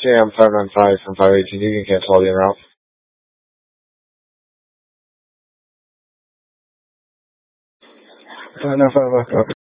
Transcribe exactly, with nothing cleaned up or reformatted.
J M five nine five from five eighteen, you can cancel all the route. five nine five, okay.